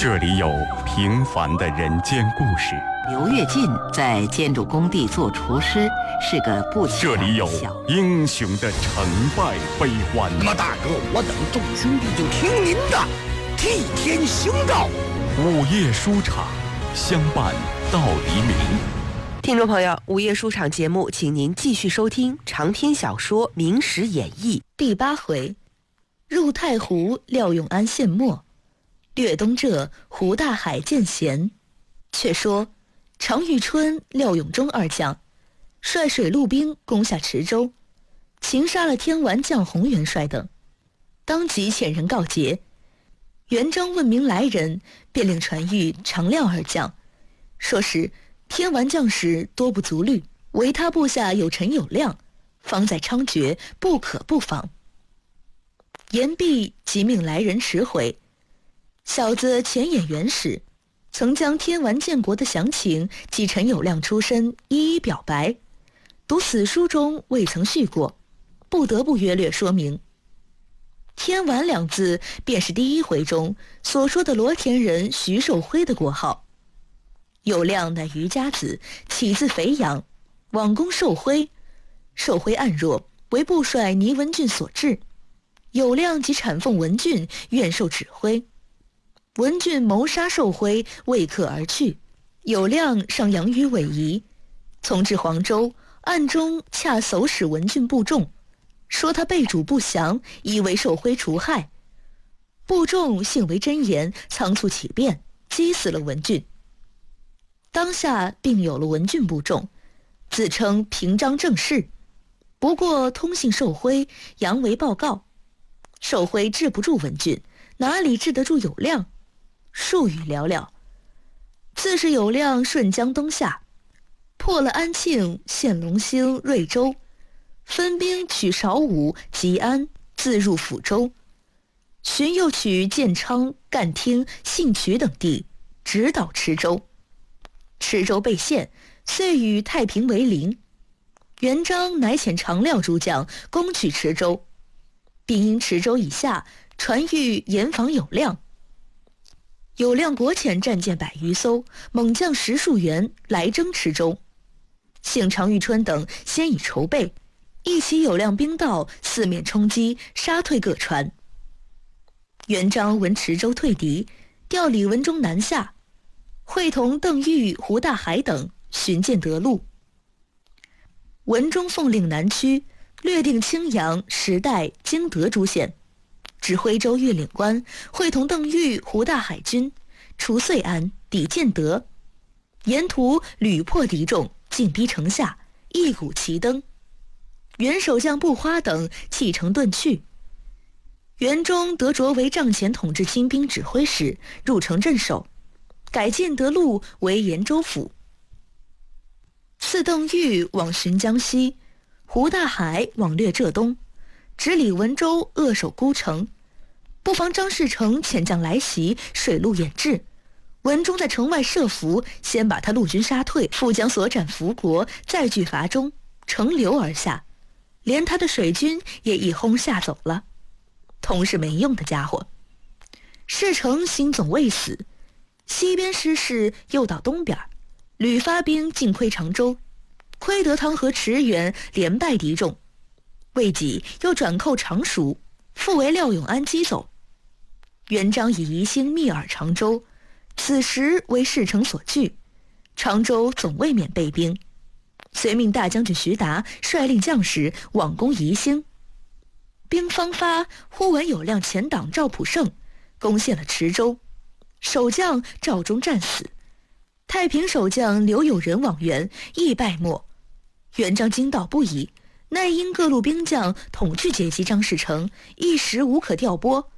这里有平凡的人间故事， 刘跃进在建筑工地做厨师，是个不起眼的小。 这里有英雄的成败悲欢。 那么大哥，我等众兄弟就听您的，替天行道。 午夜书场，相伴到黎明。 听众朋友，午夜书场节目，请您继续收听长篇小说《明史演义》 第8回：入太湖，廖永安献墨；掠东浙，胡大海见贤。却说常遇春、廖永忠二将率水陆兵攻下池州，擒杀了天丸将洪元帅等，当即遣人告捷。元璋问明来人，便令传谕常廖二将，说是天丸将士多不足虑，唯他部下有陈有亮，方在猖獗，不可不防。言毕，即命来人迟回。小子前眼元史，曾将天丸建国的详情及陈有亮出身一一表白，读死书中未曾叙过，不得不约略说明。天丸两字便是第1回中所说的罗田人徐寿辉的国号。有亮乃余家子，起自肥阳，往攻寿辉。寿辉暗弱，为部帅倪文俊所制。有亮即产奉文俊，愿受指挥。文俊谋杀寿辉，未克而去。有亮上杨于韦夷，从至黄州，暗中恰搜使文俊部众，说他被主不降，以为寿辉除害。部众信为真言，仓促起变，击死了文俊。当下并有了文俊部众，自称平章正事，不过通信寿辉，扬为报告。寿辉治不住文俊，哪里治得住有亮？数语寥寥。自是有亮顺江东下，破了安庆、献龙兴、瑞州，分兵取韶武、吉安，自入抚州。寻又取建昌、干厅、信渠等地，直捣池州。池州被陷，遂与太平为邻。元璋乃遣常廖诸将攻取池州，并因池州以下传谕严防有亮。有亮国遣战舰100余艘，猛将10数员来征池州。幸常遇春等先已筹备，一起有亮兵到，四面冲击，杀退各船。元璋闻池州退敌，调李文忠南下，会同邓愈、胡大海等巡舰得路。文忠奉令南驱，略定青阳、时代、经德诸县，指徽州运领官会同邓愈、胡大海军除遂安，抵建德。沿途屡破敌众，进逼城下，一鼓齐登。元守将步花等弃城遁去。元忠得擢为帐前统制亲兵指挥使，入城镇守，改建德路为延州府。赐邓愈往巡江西，胡大海往掠浙东，指李文州扼守孤城。不妨张士诚遣将来袭，水陆掩制。文忠在城外设伏，先把他陆军杀退，复将所斩伏国再据筏中，乘流而下，连他的水军也一轰吓走了。同是没用的家伙。士诚心总未死，西边失势，又到东边，屡发兵进窥常州，窥得汤和驰援，连败敌众。未几又转寇常熟，复为廖永安击走。元璋以疑心密耳常州，此时为士诚所据，常州总未免被兵，遂命大将军徐达率领将士往攻宜兴。兵方发，忽闻有亮前党赵普胜攻陷了池州，守将赵忠战死，太平守将刘有人往援，亦败没。元璋惊道不已，奈因各路兵将统去截击张士诚，一时无可调拨，